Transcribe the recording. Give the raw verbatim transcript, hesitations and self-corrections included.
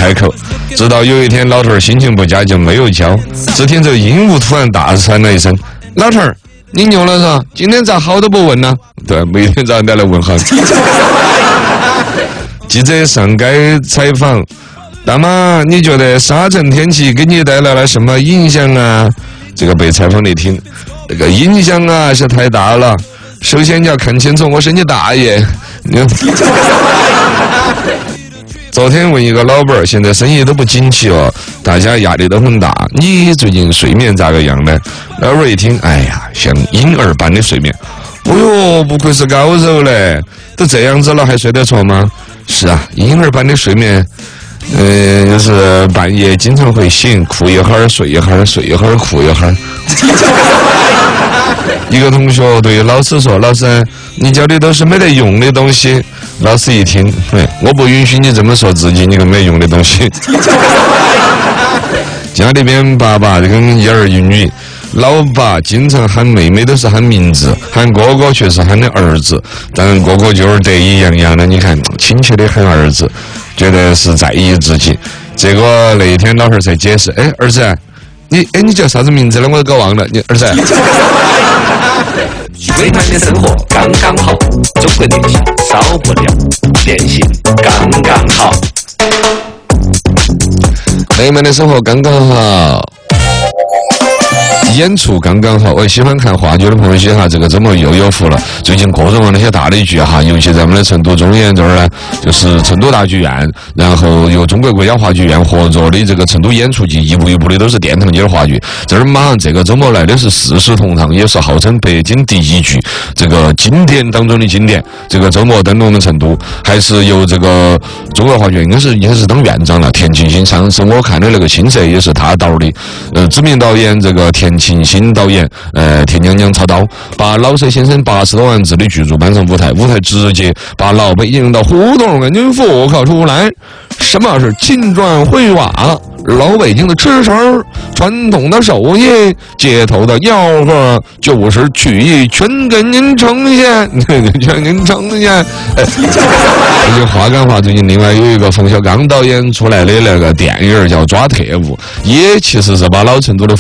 开口。直到有一天老头儿心情不佳就没有教，只听这鹦鹉突然大喊了一声：“老头儿，你牛了是吧？今天咋好都不问呢？”对，每天早上都来问好。记者上街采访，大妈，你觉得沙尘天气给你带来了什么影响啊？这个被采访的一听，这个影响啊是太大了。首先你要看清楚，我是你大爷。昨天问一个老板，现在生意都不景气哦，大家压力都很大。你最近睡眠咋个样呢？老板一听，哎呀，像婴儿般的睡眠。哦哟，不愧是高手嘞，都这样子了还睡得着吗？是啊，婴儿般的睡眠。嗯，就是半夜经常会醒，哭一会儿，睡一会儿，睡一会儿，哭一会儿。一个同学对老师说：“老师，你教的都是没得用的东西。”老师一听，对，我不允许你这么说自己，你个没用的东西。家里边爸爸跟一儿一女，老爸经常喊妹妹都是喊名字，喊哥哥却是喊的儿子，但哥哥就是得意洋洋的，你看亲切的喊儿子，觉得是在意自己。结果那一天老汉儿才解释：“哎，儿子，你哎你叫啥子名字呢？我都搞忘了。你儿子。” 美满的生活刚刚好，中国电信少不了，电信刚刚好。 美满的生活刚刚好。演出刚刚好，我喜欢看话剧的朋友些哈，这个周末又有福了。最近各种各样的些大的剧哈，尤其在我们的成都中演这儿呢，就是成都大剧院，然后由中国国家话剧院合作的这个成都演出季，一部一部的都是殿堂级的话剧。这儿马上这个周末来的是四世同堂，也是号称北京第一剧，这个经典当中的经典。这个周末登陆我们成都，还是由这个中国话剧院应该是应该是当院长了，田沁鑫上次我看的那个青蛇也是他导的，呃，知名导演这个田沁鑫导演，呃，田娘娘操刀，把老舍先生八十多万字的巨著搬上舞台，舞台直接把老北引用到胡同跟您复刻出来。什么是金砖灰瓦？老北京的吃食，传统的手艺，街头的吆喝，就是曲艺全给您呈现，全给您呈现。哎，这就话赶话，最近另外有一个冯小刚导演出来的那个电影叫《抓特务》，也其实是把老成都的